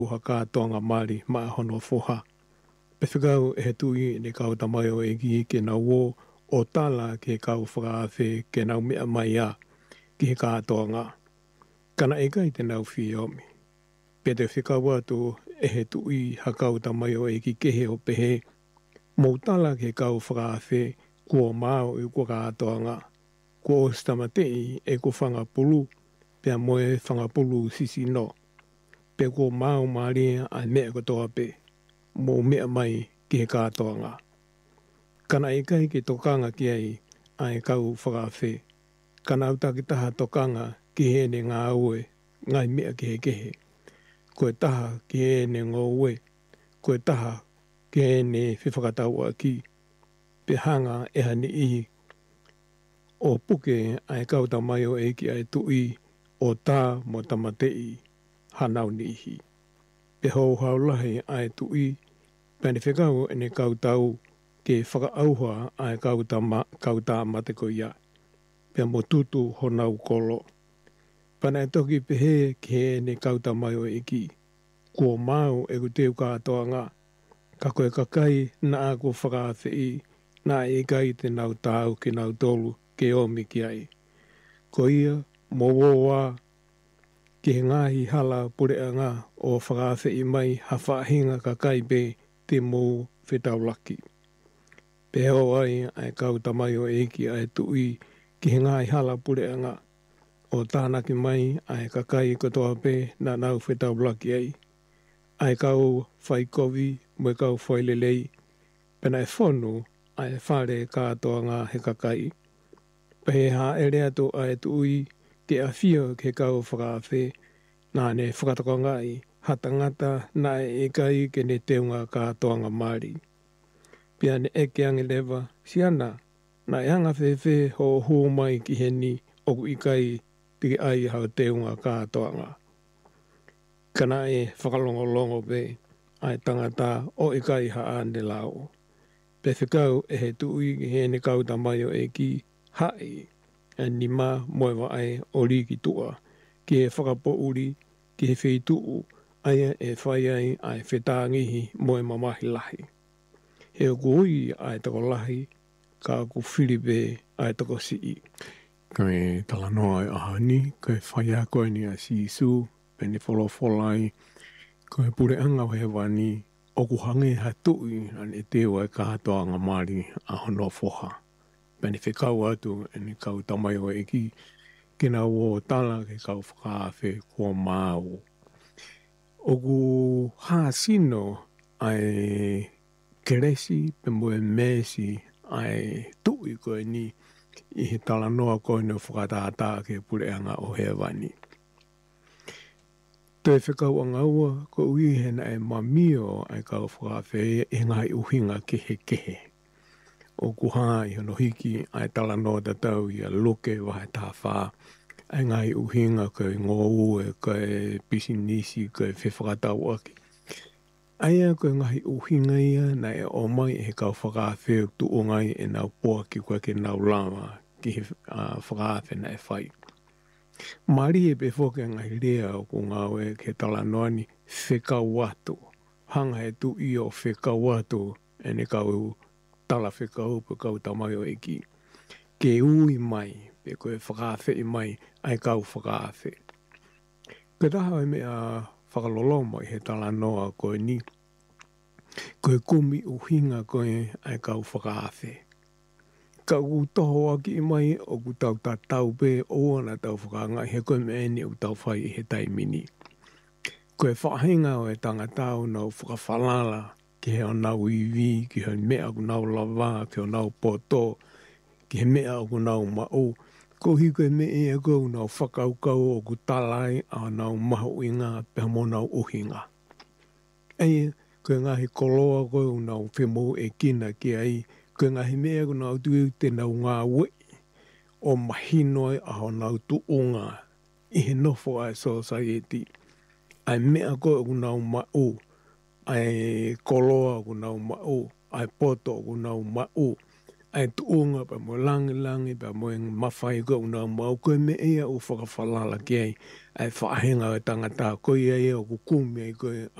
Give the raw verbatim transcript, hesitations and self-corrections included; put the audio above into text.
haka tonga mali ma hono foha. Pefegau e he tui ne kau tamai o eki ke na wo o tala ke kau whakawhe ke nau mea mai a ki he kātonga. Kana e kai te nau whi omi. Pe te whikau atu e he tui hakau tamai o eki ke he o pehe. Mou tala ke kau whakawhe kua mao i kua kātonga. Kua o stamatei e ko whangapulu pia moe whangapulu sisi no. Pe kua mao maaria ai mea kotoa pe. Mō mea mai ki he kātonga. Kana e kai ke tokanga ki ai ai kau whakawhe. Kana au taki taha tokanga ki he ne ngā ue, ngai mea ki he kehe. Koe taha ki he ne ngō ue, koe taha ki he ne whiwhakatau a ki. Pe hanga e hani ihi. O puke ai kau tamai o eki ai tui o tā mo tamatei hanau ni ihi. Pe hou haulahi ai tui, pēne whekau e ne kau tau ke whakaauha ai kau tā, ma, kau tā mateko ia. Pea mo tutu honau kolo. Pana e toki pehe ke he ne kau tā mai o eki. Kua mau e ku teo kātoanga. Ka koe kakai na a kua whakawhi na e kai te nau tāu ke nau tolu ke omi ki ai. Ko ia, mo woa ke he ngahi hala pureanga o whakawhi mai ha whahinga kakai pe te mō whetaulaki. Peo ai ai kau tamai o eki ai tui ki he ngai hala pureanga. O tānaki mai ai kakai kotoa pe na nau whetaulaki ai. Ai kau whai kovi mo kau whai lelei. Pena e whonu ai whare kātoa ngā he kakai. Pehe ha ere ato ai tui ke a whio ke kau whakawhe. Nā ne whakatako ngai hatangata na e kai ke ne teunga kātoa ngā Māori. Pia ne eke ange lewa, siana, na e hanga whewhe ho ho mai ki he ni oku i kai tiki ai hau teunga kātoanga. Kana e whakalongolongo pe, ai tangata o i kai ha ane lao. Pe whikau e he tui ki he ne kau tamai o e ki hai, e ni ma moewa ai o riki tua, ki he whakapo uri, ki he whei tuu, aia e whai ai ai whetāngihi moe mamahi lahi. He o kui ai tako lahi, ka ku whiripe ai tako sii. Koe talanoa e ahani, koe whai a koe ni a sisu, pene wholo wholai, koe pure anga he wani, o ku hange ha tui an e teo e kātoa ngā Māori a hono whoha. Pene whekau atu e ni kau tamai o eki, kena o tala ke kau whakawhe kua māu. O ku hāsino ai keresi pe moe mesi ai tui koe ni i he tala noa koe no whakatātā ke pureanga o he wani. Te whekau angaua ko ui hena e mamio ai kau whakawhe e ngai uhinga kehe kehe. O ku hā i hono hiki ai tala noa tatau i a loke wahe tā whā. Ai ngai uhinga koe ngō ue, koe pisinisi, koe whewhakatau aki. Aia koe ngahi uhinga ia na e o mai he kau whakawhe tu o ngai e nau poa ki koe ke nau lama ki he uh, whakawhe na e whai. Mari e pe whoke ngahi rea o ko ngawe ke tala noani whekau atu. Hanga e tu i o whekau atu e ne kau tala whekau pe kau tamai o eki. Ke ui mai pe koe whakawhe i mai ai kau whakawhe. Ke taha e mea whakaloloma i he tala noa koe ni. Koe kumi uhinga koe ai kau whakawhe. Ka u toho aki i mai o ku tau ta tau pe o ana tau whakanga he koe me eni o tau whai i he taimini. Koe whahinga o e tangatau nau whakawhalala ki he o nau iwi, ki he mea ku nau lava, ki o nau poto, ki he mea o ku nau mao. Ko hi koe me e a kou nau whakaukau o ku talai a nau mahu inga pe mo nau uhinga. Eia, koe ngahi koloa kou nau whemo e kina ki ai, koe ngahi mea ko nau tui te nau ngā wei o mahinoi a ho nau tuunga i he nofo ai society. Ai mea koe ku nau mao, ai koloa ku nau mao, ai poto ku nau mao, ai tuunga pa mo langi langi pa mo mawhai ko una mau koe me ea o whakawhalala ki ai e whaahenga o tangata, ko ia e o kukumi e koe